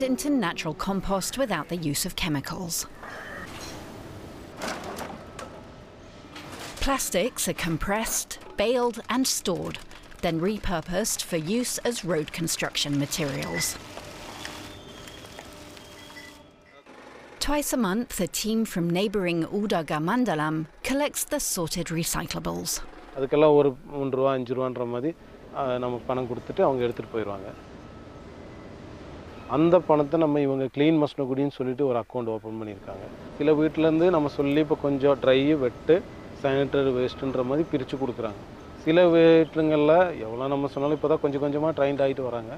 into natural compost without the use of chemicals. Plastics are compressed, baled and stored, then repurposed for use as road construction materials. Twice a month, a team from neighbouring Udagamandalam collects the sorted recyclables. அதுக்கெல்லாம் ஒரு 3 ரூபாய் 5 ரூபாய்ன்ற மாதிரி நம்ம பணம் கொடுத்துட்டு அவங்க எடுத்துட்டு போயிடுவாங்க. அந்த பணத்தை நம்ம இவங்க க்ளீன் மஸ்னகுடின்னு சொல்லிட்டு ஒரு அக்கவுண்ட் ஓபன் பண்ணியிருக்காங்க. சில வீட்ல இருந்து நம்ம சொல்லி இப்போ கொஞ்சம் ட்ரை வெட்டு சானிட்டரி வேஸ்ட்ன்ற மாதிரி பிரிச்சு கொடுக்குறாங்க. சில வீட்டுங்கள்ல எவ்வளவு நம்ம சொன்னாலும் இப்போதான் கொஞ்சம் கொஞ்சமா ட்ரைன்ட் ஆயிட்டு வராங்க.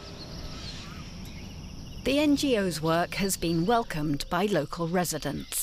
The NGO's work has been welcomed by local residents.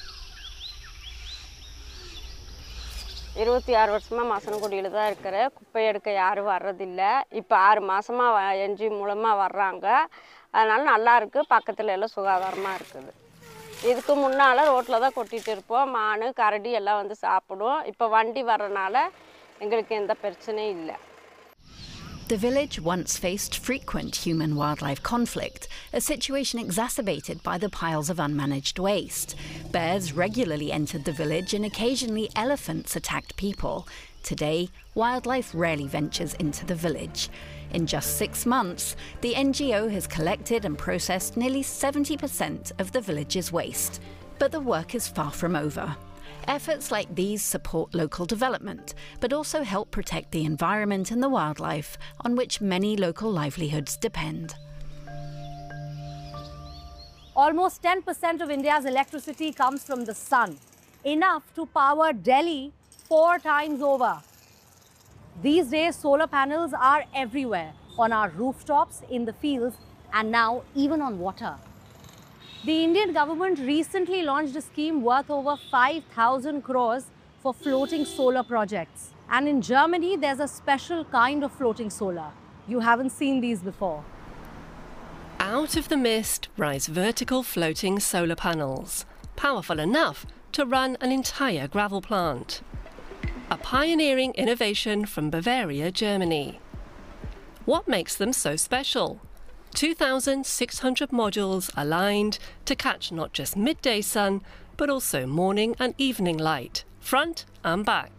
26 வருஷமா மசனகுடியில தான் இருக்கறேன். குப்பை எடுக்க யாரும் வர்றதில்ல. இப்போ 6 மாசமா NGO மூலமா வர்றாங்க. அதனால நல்லா இருக்கு. பக்கத்துல எல்லாம் சுகாதாரமா இருக்குது. இதுக்கு முன்னால ரோட்ல தான் கொட்டிட்டு இருப்போம். மானு கரடி எல்லாம் வந்து சாப்பிடும். இப்போ வண்டி வரனால எங்களுக்கு எந்த பிரச்சனையும் இல்ல. The village once faced frequent human-wildlife conflict, a situation exacerbated by the piles of unmanaged waste. Bears regularly entered the village and occasionally elephants attacked people. Today, wildlife rarely ventures into the village. In just 6 months, the NGO has collected and processed nearly 70% of the village's waste. But the work is far from over. Efforts like these support local development, but also help protect the environment and the wildlife on which many local livelihoods depend. Almost 10% of India's electricity comes from the sun, enough to power Delhi 4 times over. These days, solar panels are everywhere, on our rooftops, in the fields, and now even on water. The Indian government recently launched a scheme worth over 5,000 crores for floating solar projects. And in Germany, there's a special kind of floating solar. You haven't seen these before. Out of the mist rise vertical floating solar panels, powerful enough to run an entire gravel plant. A pioneering innovation from Bavaria, Germany. What makes them so special? 2,600 modules aligned to catch not just midday sun, but also morning and evening light, front and back.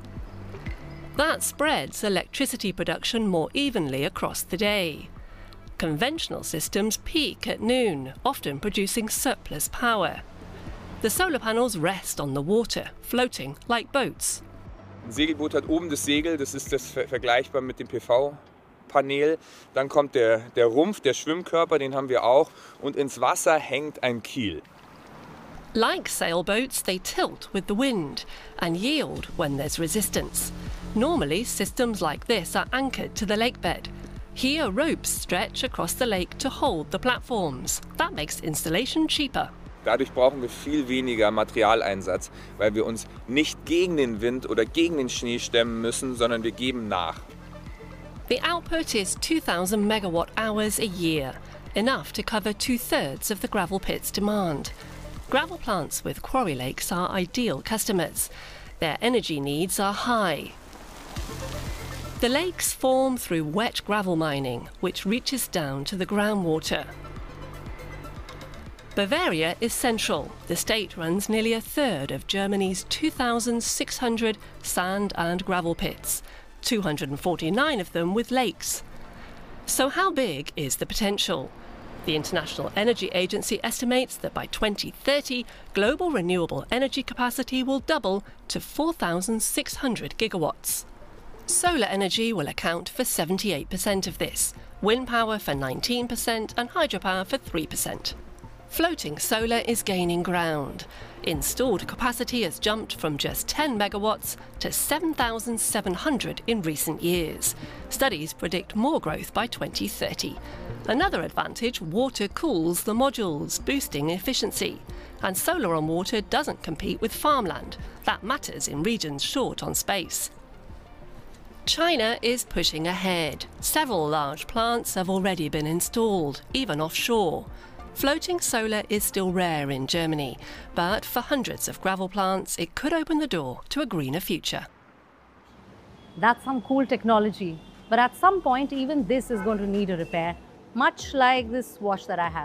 That spreads electricity production more evenly across the day. Conventional systems peak at noon, often producing surplus power. The solar panels rest on the water, floating like boats. Ein Segelboot hat oben das Segel, das ist das vergleichbar mit dem PV-Panel. Dann kommt der Rumpf, der Schwimmkörper, den haben wir auch. Und ins Wasser hängt ein Kiel. Like sailboats, they tilt with the wind and yield when there's resistance. Normally, systems like this are anchored to the lakebed. Here, ropes stretch across the lake to hold the platforms. That makes installation cheaper. Dadurch brauchen wir viel weniger Materialeinsatz, weil wir uns nicht gegen den Wind oder gegen den Schnee stemmen müssen, sondern wir geben nach. The output is 2,000 megawatt hours a year, enough to cover 2/3 of the gravel pit's demand. Gravel plants with quarry lakes are ideal customers. Their energy needs are high. The lakes form through wet gravel mining, which reaches down to the groundwater. Bavaria is central. The state runs nearly 1/3 of Germany's 2,600 sand and gravel pits, 249 of them with lakes. So how big is the potential? The International Energy Agency estimates that by 2030, global renewable energy capacity will double to 4,600 gigawatts. Solar energy will account for 78% of this, wind power for 19% and hydropower for 3%. Floating solar is gaining ground. Installed capacity has jumped from just 10 megawatts to 7,700 in recent years. Studies predict more growth by 2030. Another advantage, water cools the modules, boosting efficiency. And solar on water doesn't compete with farmland. That matters in regions short on space. China is pushing ahead. Several large plants have already been installed, even offshore. Floating solar is still rare in Germany, but for hundreds of gravel plants, it could open the door to a greener future. That's some cool technology. But at some point, even this is going to need a repair. much like this watch that I have.